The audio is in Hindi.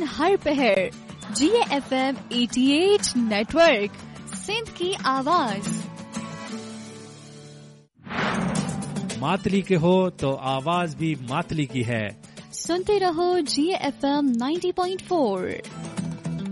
हर पहर GFM 88 नेटवर्क, सिंध की आवाज। मातली के हो तो आवाज भी मातली की है। सुनते रहो GFM 90.4।